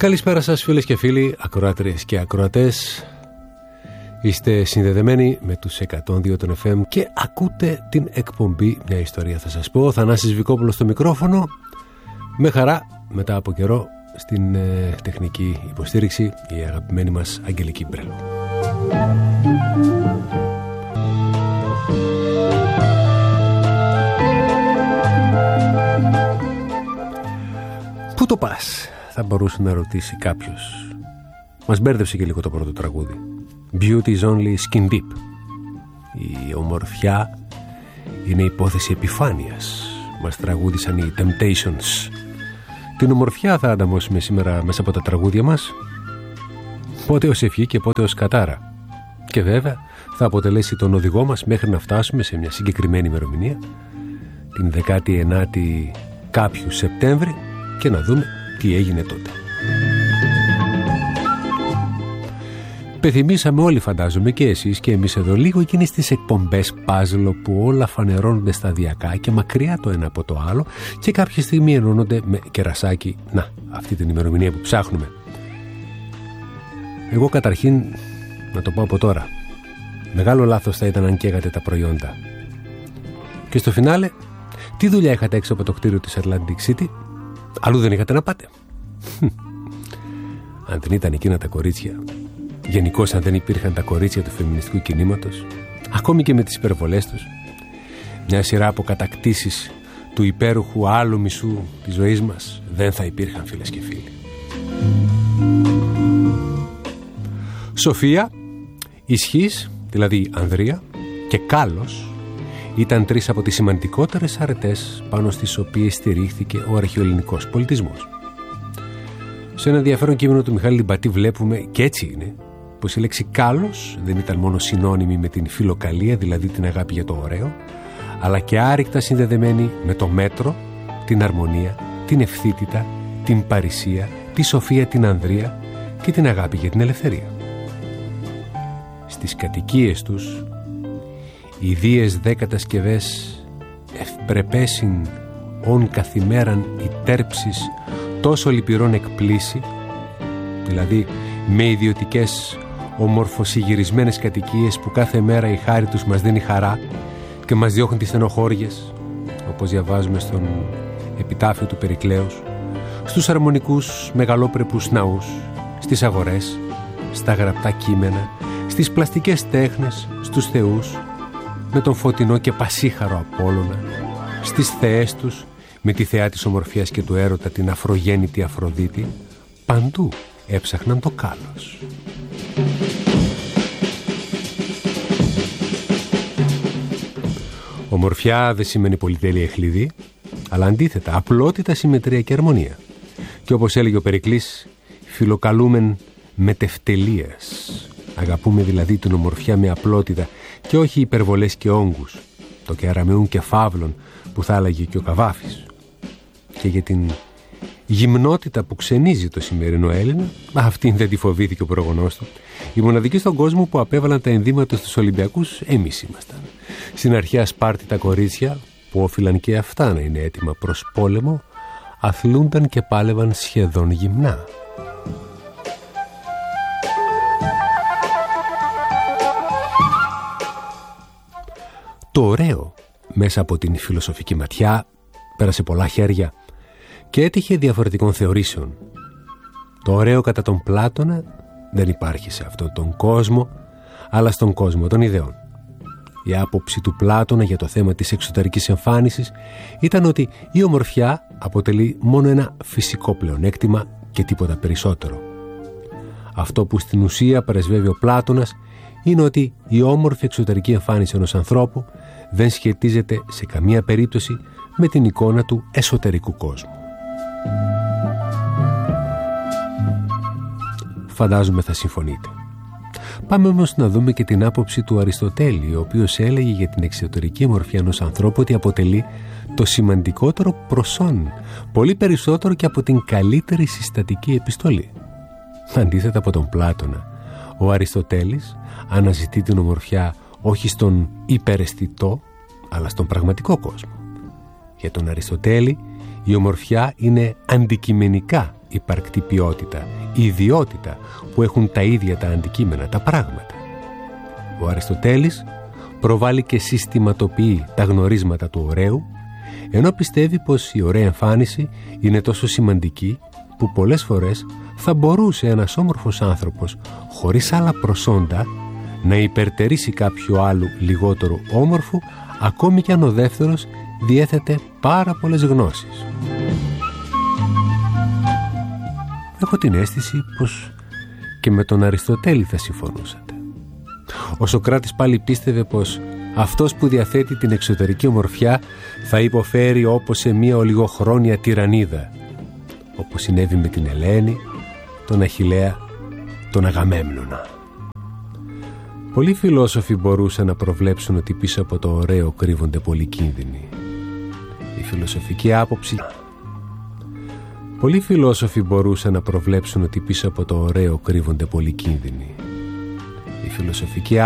Καλησπέρα σας φίλες και φίλοι, ακροάτριες και ακροατές. Είστε συνδεδεμένοι με τους 102 των FM και ακούτε την εκπομπή «Μια ιστορία θα σας πω». Θανάσης Βικόπουλος στο μικρόφωνο. Με χαρά, μετά από καιρό, στην τεχνική υποστήριξη η αγαπημένη μας Αγγελική Μπρέλο. Πού το πας, θα μπορούσε να ρωτήσει κάποιος. Μας μπέρδεψε και λίγο το πρώτο τραγούδι. Beauty is only skin deep. Η ομορφιά είναι υπόθεση επιφάνειας. Μας τραγούδισαν οι Temptations. Την ομορφιά θα ανταμώσουμε σήμερα μέσα από τα τραγούδια μας, πότε ως ευχή και πότε ως κατάρα. Και βέβαια θα αποτελέσει τον οδηγό μας μέχρι να φτάσουμε σε μια συγκεκριμένη ημερομηνία, την 19η κάποιου Σεπτέμβρη, και να δούμε τι έγινε τότε. Πεθυμίσαμε όλοι, φαντάζομαι, και εσείς και εμείς εδώ, λίγο εκείνες τις εκπομπές πάζλ που όλα φανερώνονται σταδιακά και μακριά το ένα από το άλλο και κάποια στιγμή ενώνονται με κερασάκι. Να, αυτή την ημερομηνία που ψάχνουμε. Εγώ καταρχήν, να το πω από τώρα, μεγάλο λάθος θα ήταν αν καίγατε τα προϊόντα. Και στο φινάλε, τι δουλειά είχατε έξω από το κτίριο της Atlantic City? Αλλού δεν είχατε να πάτε? Αν δεν ήταν εκείνα τα κορίτσια, γενικώς αν δεν υπήρχαν τα κορίτσια του φεμινιστικού κινήματος, ακόμη και με τις υπερβολές τους, μια σειρά από κατακτήσεις του υπέροχου άλλου μισού της ζωής μας δεν θα υπήρχαν, φίλες και φίλοι. Σοφία, Ισχύς, δηλαδή Ανδρεία, και Κάλος ήταν τρεις από τις σημαντικότερες αρετές πάνω στις οποίες στηρίχθηκε ο αρχαιοελληνικός πολιτισμός. Σε ένα ενδιαφέρον κείμενο του Μιχάλη Λιμπατή βλέπουμε, και έτσι είναι, πως η λέξη κάλος δεν ήταν μόνο συνώνυμη με την φιλοκαλία, δηλαδή την αγάπη για το ωραίο, αλλά και άρρηκτα συνδεδεμένη με το μέτρο, την αρμονία, την ευθύτητα, την παρησία, τη σοφία, την ανδρεία και την αγάπη για την ελευθερία. Στις κατοικίες τους, οι δίες 10 σκευές ευπρεπέσιν ον καθημέραν οι τέρψεις τόσο λυπηρών εκπλήσει, δηλαδή με ιδιωτικές ομορφοσυγυρισμένες κατοικίες που κάθε μέρα η χάρη τους μας δίνει χαρά και μας διώχνει τις στενοχώριες, όπως διαβάζουμε στον επιτάφιο του Περικλέους, στους αρμονικούς μεγαλόπρεπους ναούς, στις αγορές, στα γραπτά κείμενα, στις πλαστικές τέχνες, στους θεούς, με τον φωτεινό και πασίχαρο Απόλλωνα, στις θεές τους, με τη θεά της ομορφιάς και του έρωτα, την αφρογέννητη Αφροδίτη, παντού έψαχναν το κάλος. Ομορφιά δεν σημαίνει πολυτέλεια εχληδή, αλλά αντίθετα απλότητα, συμμετρία και αρμονία. Και όπως έλεγε ο Περικλής, φιλοκαλούμεν μετευτελείας. Αγαπούμε δηλαδή την ομορφιά με απλότητα και όχι υπερβολές και όγκους, το κεραμεούν και φαύλων που θα έλεγε και ο Καβάφης. Και για την γυμνότητα που ξενίζει το σημερινό Έλληνα, αυτήν δεν τη φοβήθηκε ο προγονός του. Οι μοναδικοί στον κόσμο που απέβαλαν τα ενδύματα στους Ολυμπιακούς εμείς ήμασταν. Στην αρχαία Σπάρτη τα κορίτσια, που όφυλαν και αυτά να είναι έτοιμα προς πόλεμο, αθλούνταν και πάλευαν σχεδόν γυμνά. Το ωραίο, μέσα από την φιλοσοφική ματιά, πέρασε πολλά χέρια και έτυχε διαφορετικών θεωρήσεων. Το ωραίο κατά τον Πλάτωνα δεν υπάρχει σε αυτόν τον κόσμο, αλλά στον κόσμο των ιδεών. Η άποψη του Πλάτωνα για το θέμα της εξωτερικής εμφάνισης ήταν ότι η ομορφιά αποτελεί μόνο ένα φυσικό πλεονέκτημα και τίποτα περισσότερο. Αυτό που στην ουσία πρεσβεύει ο Πλάτωνας είναι ότι η όμορφη εξωτερική εμφάνιση ενός ανθρώπου δεν σχετίζεται σε καμία περίπτωση με την εικόνα του εσωτερικού κόσμου. Φαντάζομαι θα συμφωνείτε. Πάμε όμως να δούμε και την άποψη του Αριστοτέλη, ο οποίος έλεγε για την εξωτερική ομορφιά ενός ανθρώπου ότι αποτελεί το σημαντικότερο προσόν, πολύ περισσότερο και από την καλύτερη συστατική επιστολή. Αντίθετα από τον Πλάτωνα, ο Αριστοτέλης αναζητεί την ομορφιά όχι στον υπεραισθητό, αλλά στον πραγματικό κόσμο. Για τον Αριστοτέλη η ομορφιά είναι αντικειμενικά υπαρκτή ποιότητα, η ιδιότητα που έχουν τα ίδια τα αντικείμενα, τα πράγματα. Ο Αριστοτέλης προβάλλει και συστηματοποιεί τα γνωρίσματα του ωραίου, ενώ πιστεύει πως η ωραία εμφάνιση είναι τόσο σημαντική που πολλές φορές θα μπορούσε ένας όμορφος άνθρωπος χωρίς άλλα προσόντα να υπερτερήσει κάποιο άλλο λιγότερο όμορφο, ακόμη κι αν ο δεύτερος διέθετε πάρα πολλές γνώσεις. Έχω την αίσθηση πως και με τον Αριστοτέλη θα συμφωνούσατε. Ο Σωκράτης πάλι πίστευε πως αυτός που διαθέτει την εξωτερική ομορφιά θα υποφέρει όπως σε μια ολιγοχρόνια τυραννίδα, όπως συνέβη με την Ελένη, τον Αχιλλέα, τον Αγαμέμνονα. Πολλοί φιλόσοφοι μπορούσαν να προβλέψουν ότι πίσω από το ωραίο κρύβονται πολλοί κίνδυνοι. Η φιλοσοφική άποψη... Πολλοί φιλόσοφοι μπορούσαν να προβλέψουν ότι πίσω από το ωραίο κρύβονται πολλοί κίνδυνοι. Η φιλοσοφική